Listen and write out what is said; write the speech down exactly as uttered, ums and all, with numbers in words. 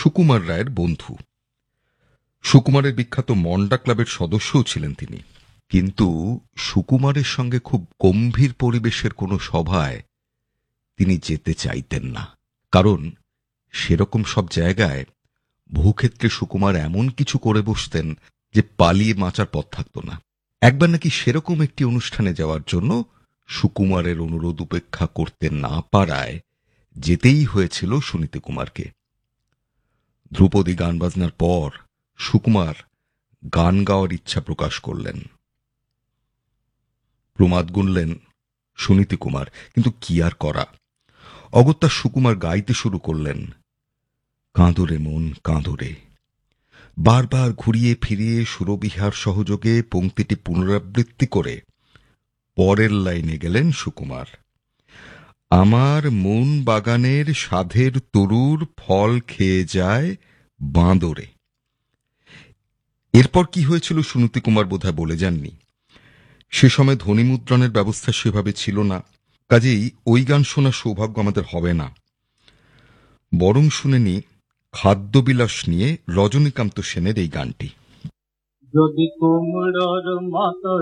সুকুমার রায়ের বন্ধু। সুকুমারের বিখ্যাত মন্ডা ক্লাবের সদস্যও ছিলেন তিনি। কিন্তু সুকুমারের সঙ্গে খুব গম্ভীর পরিবেশের কোনো সভায় তিনি যেতে চাইতেন না। কারণ সেরকম সব জায়গায় ভূক্ষেত্রে সুকুমার এমন কিছু করে বসতেন যে পালিয়ে বাঁচার পথ থাকত না। একবার নাকি সেরকম একটি অনুষ্ঠানে যাওয়ার জন্য সুকুমারের অনুরোধ উপেক্ষা করতে না পারায় যেতেই হয়েছিল সুনীতি কুমারকে। ধ্রুপদী গান বাজনার পর সুকুমার গান গাওয়ার ইচ্ছা প্রকাশ করলেন। প্রমাদ গুনলেন সুনীতি কুমার, কিন্তু কি আর করা। অগত্যা সুকুমার গাইতে শুরু করলেন, কাঁদোরে মন কাঁদোরে। বারবার ঘুরিয়ে ফিরিয়ে সুরবিহার সহযোগে পংক্তিটি পুনরাবৃত্তি করে পরের লাইনে গেলেন সুকুমার, আমার মন বাগানের সাধের তরুর ফল খেয়ে যায় বাঁদরে। এরপর কি হয়েছিল সুনীতি কুমার বোধহয় বলে যাননি। সে সময় ধ্বনিমুদ্রণের ব্যবস্থা সেভাবে ছিল না, কাজেই ওই গান শোনার সৌভাগ্য আমাদের হবে না। বরং শুনে নি খাদ্যবিলাস নিয়ে রজনীকান্ত সেনের এই গানটি। যদি কুমড়োর মতো